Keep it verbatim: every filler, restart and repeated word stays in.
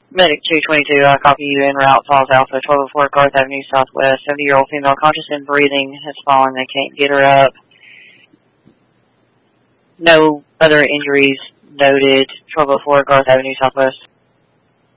Medic two twenty-two, I copy you en route, Falls Alpha, twelve oh four Garth Avenue Southwest. seventy-year-old female conscious and breathing has fallen. They can't get her up. No other injuries noted. twelve oh four Garth Avenue Southwest.